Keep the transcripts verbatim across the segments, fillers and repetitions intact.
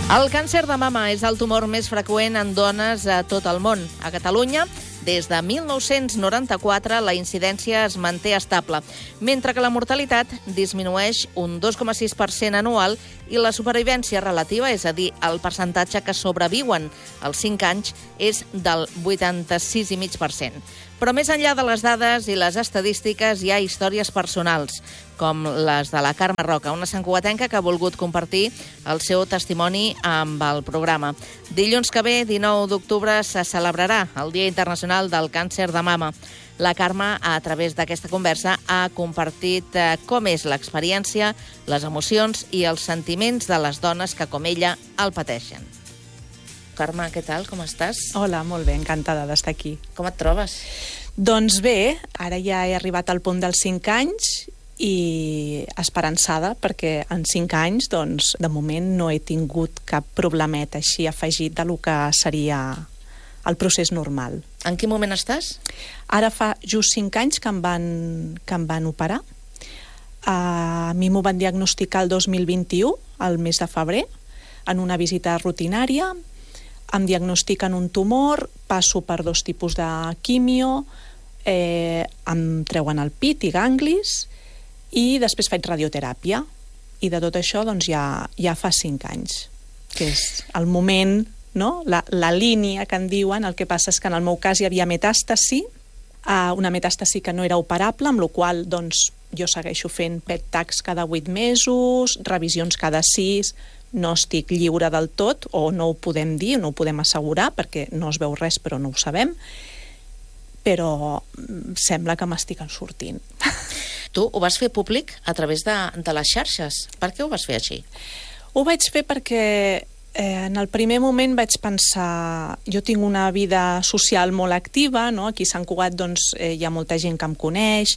El càncer de mama és el tumor més freqüent en dones a tot el món. A Catalunya, des de mil nou-cents noranta-quatre, la incidència es manté estable, mentre que la mortalitat disminueix un dos coma sis per cent anual i la supervivència relativa, és a dir, el percentatge que sobreviuen als cinc anys, és del vuitanta-sis coma cinc per cent. Però més enllà de les dades i les estadístiques, hi ha històries personals, com les de la Carme Roca, una santcugatenca que ha volgut compartir el seu testimoni amb el programa. Dilluns que ve, dinou d'octubre, se celebrarà el Dia Internacional del Càncer de Mama. La Carme, a través d'aquesta conversa, ha compartit com és l'experiència, les emocions i els sentiments de les dones que, com ella, el pateixen. Carme, què tal? Com estàs? Hola, molt bé, encantada d'estar aquí. Com et trobes? Doncs bé, ara ja he arribat al punt dels cinc anys i esperançada, perquè en cinc anys, doncs, de moment no he tingut cap problemet així afegit de lo que seria el procés normal. En quin moment estàs? Ara fa just cinc anys que em van, que em van operar. A mi m'ho van diagnosticar el dos mil vint-i-u, al mes de febrer, en una visita rutinària. Em diagnostiquen un tumor, passo per dos tipus de quimio, eh, em treuen el pit i ganglis i després faig radioteràpia. I de tot això doncs, ja, ja fa cinc anys, que és el moment, no? la, la línia que en diuen. El que passa és que en el meu cas hi havia metàstasi, eh, una metàstasi que no era operable, amb la qual doncs, jo segueixo fent P E T tags cada vuit mesos, revisions cada sis. No estic lliure del tot, o no ho podem dir, no ho podem assegurar, perquè no es veu res, però no ho sabem, però sembla que m'estic en sortint. Tu ho vas fer públic a través de, de les xarxes. Per què ho vas fer així? Ho vaig fer perquè eh, en el primer moment vaig pensar, jo tinc una vida social molt activa, no? Aquí a Sant Cugat doncs, eh, hi ha molta gent que em coneix.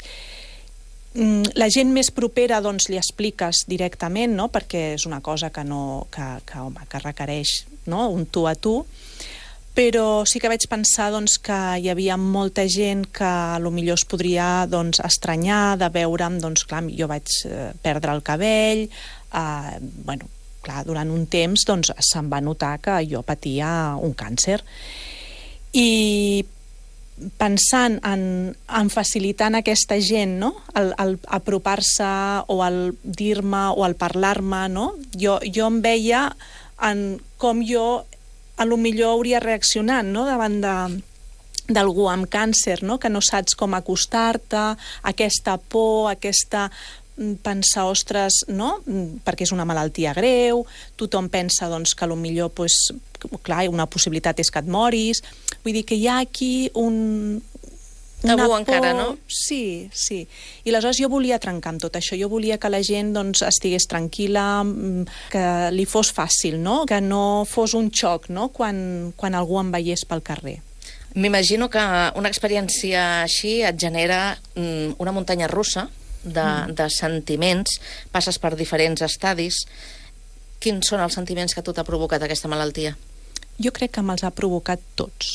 La gent més propera doncs, li expliques directament, no? Perquè és una cosa que, no, que, que, home, que requereix, no? Un tu a tu, però sí que vaig pensar doncs, que hi havia molta gent que potser es podria doncs, estranyar de veure'm, doncs clar, jo vaig eh, perdre el cabell, eh, bueno, clar, durant un temps doncs, se'm va notar que jo patia un càncer. I pensant en, en facilitar a aquesta gent, no? el, el apropar-se o el dir-me o el parlar-me, no? jo, jo em veia en com jo a lo millor hauria reaccionat, no? Davant de d'algú amb càncer, no? Que no saps com acostar-te, aquesta por, aquesta pensar, ostres, no? Perquè és una malaltia greu, tothom pensa doncs, que potser, pues, clar, una possibilitat és que et moris. Vull dir que hi ha aquí un... Tabú encara, no? Sí, sí. I aleshores jo volia trencar amb tot això. Jo volia que la gent doncs, estigués tranquil·la, que li fos fàcil, no? Que no fos un xoc, no? Quan, quan algú em veiés pel carrer. M'imagino que una experiència així et genera una muntanya russa de, mm. de sentiments, passes per diferents estadis. Quins són els sentiments que a tu t'ha provocat aquesta malaltia? Jo crec que me'ls ha provocat tots.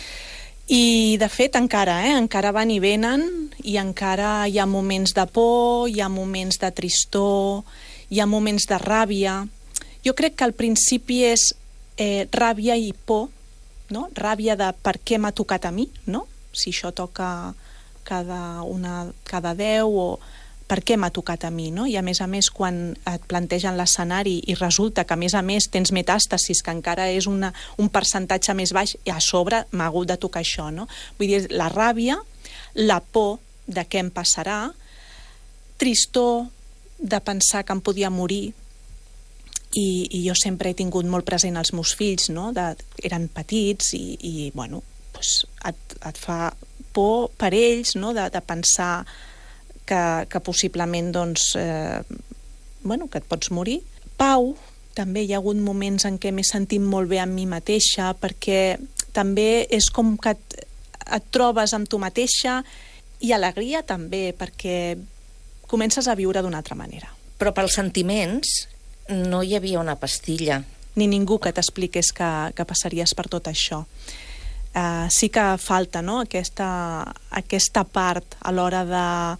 I, de fet, encara, eh? encara van i venen, i encara hi ha moments de por, hi ha moments de tristor, hi ha moments de ràbia. Jo crec que al principi és eh, ràbia i por, no? Ràbia de per què m'ha tocat a mi, no? Si això toca cada, una, cada deu, o per què m'ha tocat a mi, no? I a més a més, quan et plantegen l'escenari i resulta que a més a més tens metàstasis, que encara és una, un percentatge més baix, i a sobre m'ha hagut de tocar això, no? Vull dir, la ràbia, la por de què em passarà, tristor de pensar que em podia morir, i, i jo sempre he tingut molt present els meus fills, no? De, eren petits i, i bueno, pues et, et fa por per ells, no? de, de pensar que, que possiblement doncs, eh, bueno, que et pots morir. Pau, també hi ha hagut moments en què m'he sentit molt bé amb mi mateixa, perquè també és com que et, et trobes amb tu mateixa, i alegria també, perquè comences a viure d'una altra manera. Però pels sentiments no hi havia una pastilla. Ni ningú que t'expliqués que, que passaries per tot això. Uh, sí que falta, no? aquesta, aquesta part a l'hora de,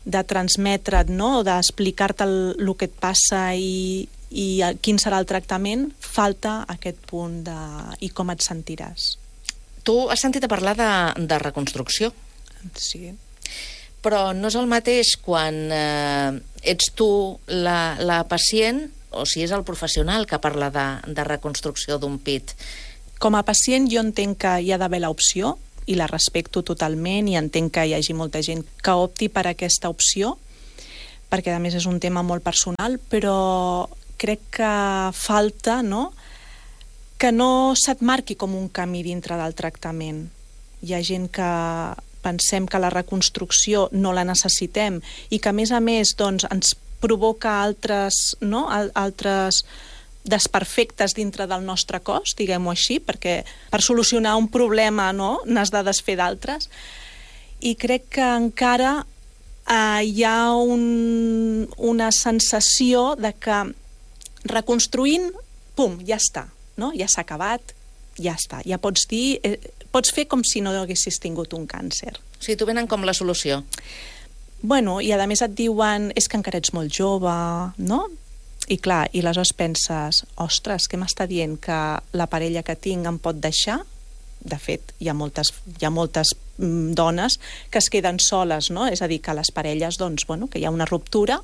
de transmetre't, no? D'explicar-te el, el que et passa i, i quin serà el tractament, falta aquest punt de i com et sentiràs. Tu has sentit a parlar de, de reconstrucció. Sí. Però no és el mateix quan eh, ets tu la, la pacient o si és el professional que parla de, de reconstrucció d'un pit. Com a pacient jo entenc que hi ha d'haver l'opció i la respecto totalment i entenc que hi hagi molta gent que opti per aquesta opció perquè a més és un tema molt personal, però crec que falta, no?, que no se't marqui com un camí dintre del tractament. Hi ha gent que pensem que la reconstrucció no la necessitem i que a més a més doncs, ens provoca altres, no?, altres desperfectes dintre del nostre cos, diguem-ho així, perquè per solucionar un problema, no?, n'has de desfer d'altres. I crec que encara eh, hi ha un, una sensació de que reconstruint, pum, ja està, no? Ja s'ha acabat, ja està. Ja pots dir, eh, pots fer com si no haguessis tingut un càncer. O sigui, t'ho venen com la solució. Bueno, i a més et diuen, és que encara ets molt jove, no? I clar, i aleshores penses, ostres, què m'està dient? Que la parella que tinc em pot deixar? De fet, hi ha moltes, hi ha moltes mm, dones que es queden soles, no? És a dir, que les parelles, doncs, bueno, que hi ha una ruptura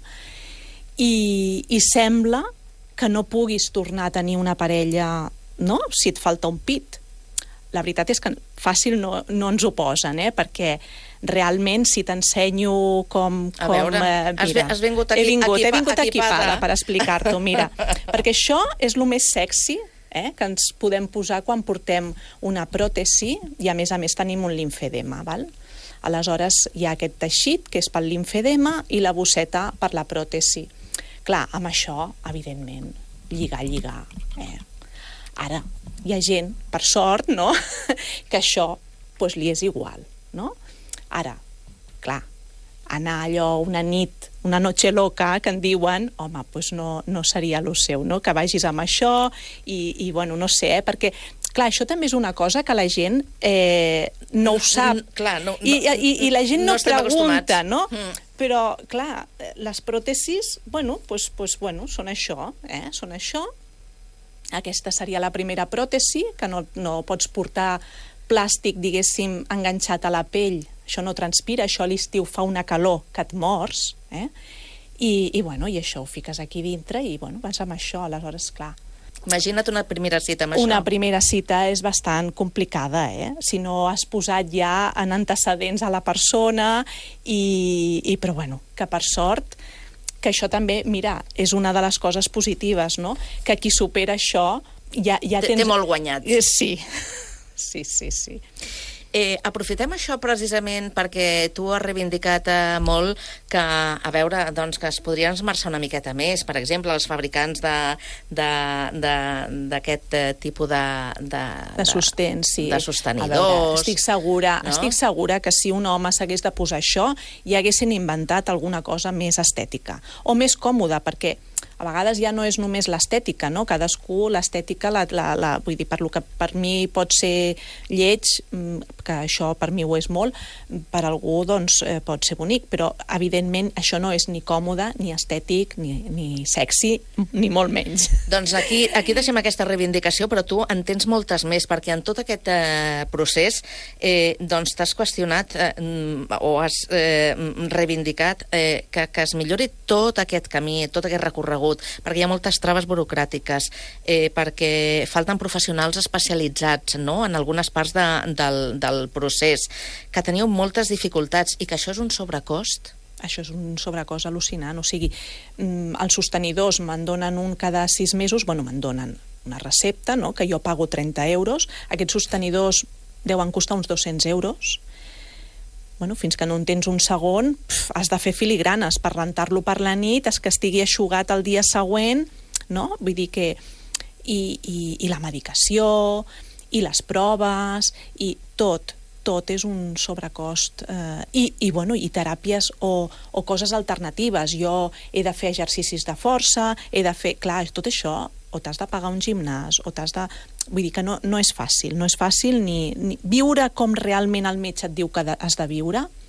i, i sembla que no puguis tornar a tenir una parella, no?, si et falta un pit. La veritat és que fàcil no, no ens ho posen, eh? Perquè realment si t'ensenyo com... A com veure, eh, mira, has, has vingut aquí, he vingut, equipa, he vingut equipada, equipada per explicar-t'ho, mira. Perquè això és el més sexy, eh, que ens podem posar quan portem una pròtesi i a més a més tenim un limfedema, val? Aleshores hi ha aquest teixit que és pel limfedema i la bosseta per la pròtesi. Clar, amb això, evidentment, lligar, lligar. Eh? Ara, hi ha gent, per sort, no?, que això pues, li és igual, no? Ara, clar, anar allò una nit, una noche loca, que en diuen, home, pues no, no seria lo seu, no?, que vagis amb això i, i bueno, no sé, eh? Perquè clar, això també és una cosa que la gent eh, no ho sap. No, clar, no, I, i, I la gent no, no pregunta, no? Mm. Però, clar, les pròtesis, bueno, pues, pues, bueno, són això, eh? Són això. Aquesta seria la primera pròtesi, que no, no pots portar plàstic, diguéssim, enganxat a la pell. Això no transpira, això a l'estiu fa una calor que et mors, eh? I, i, bueno, i això ho fiques aquí dintre i, bueno, vas amb això, aleshores, clar. Imagina't una primera cita amb això. Una primera cita és bastant complicada, eh? Si no has posat ja en antecedents a la persona i, i però bueno, que per sort que això també, mira, és una de les coses positives, no? Que qui supera això ja, ja tens... Té molt guanyat. Sí, sí, sí, sí. Eh, aprofitem això precisament perquè tu has reivindicat eh, molt que, a veure, doncs, que es podrien esmerçar una miqueta més, per exemple, els fabricants d'aquest eh, tipus de... De, de sostén, sí. De sostenidors. Veure, estic segura, no? estic segura que si un home s'hagués de posar això, hi haguessin inventat alguna cosa més estètica o més còmoda, perquè a vegades ja no és només l'estètica, no? Cadascú, l'estètica, la, la, la, vull dir, per lo que per mi pot ser lleig, que això per mi ho és molt, per algú doncs, eh, pot ser bonic, però evidentment això no és ni còmode, ni estètic, ni, ni sexy, ni molt menys. Doncs aquí, aquí deixem aquesta reivindicació, però tu en tens moltes més, perquè en tot aquest eh, procés eh, doncs t'has qüestionat eh, o has eh, reivindicat eh, que, que es millori tot aquest camí, tot aquest recorregut, perquè hi ha moltes traves burocràtiques, eh, perquè falten professionals especialitzats, no?, en algunes parts de, del, del procés, que teniu moltes dificultats i que això és un sobrecost. Això és un sobrecost al·lucinant, o sigui, els sostenidors me'n donen un cada sis mesos, bueno, me'n donen una recepta, no?, que jo pago trenta euros, aquests sostenidors deuen costar uns dos-cents euros, bueno, fins que no en tens un segon, pf, has de fer filigranes per rentar-lo per la nit, és que estigui eixugat el dia següent, no? Vull dir que... I, i, i la medicació, i les proves, i tot, tot és un sobrecost. Eh, i, i, bueno, i teràpies o, o coses alternatives. Jo he de fer exercicis de força, he de fer... Clar, tot això, o t'has de pagar un gimnàs, o t'has de... Vull dir que no, no és fàcil, no és fàcil ni, ni viure com realment el metge et diu que de, has de viure,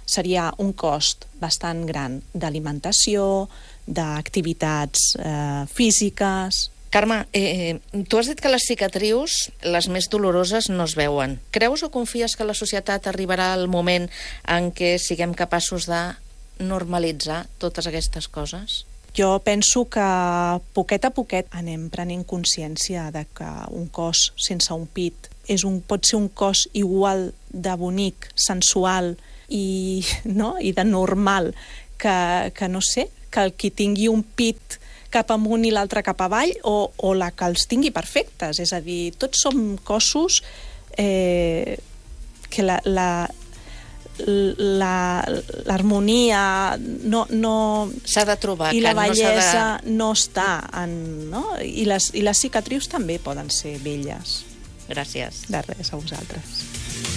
seria un cost bastant gran d'alimentació, d'activitats eh, físiques. Carme, eh, tu has dit que les cicatrius, les més doloroses, no es veuen. Creus o confies que la societat arribarà al moment en què siguem capaços de normalitzar totes aquestes coses? Jo penso que poquet a poquet anem prenent consciència de que un cos sense un pit és un, pot ser un cos igual de bonic, sensual i, no? I de normal que, que, no sé, que el qui tingui un pit cap amunt i l'altre cap avall, o, o la que els tingui perfectes. És a dir, tots som cossos eh, que la, la, l'harmonia no, no, s'ha de trobar, i la bellesa no, de... no està en, no? I, les, i les cicatrius també poden ser belles. Gràcies. De res, a vosaltres.